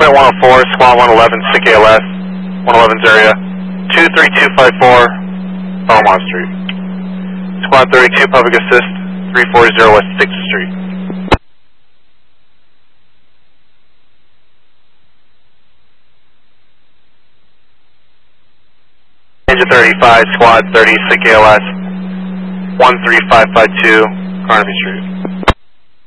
Flight 104, Squad 111, SIC ALS, 111's area, 23254, Belmont Street. Squad 32, Public Assist, 340 West 6th Street. Engine 35, Squad 30, SIC ALS, 13552, Carnaby Street.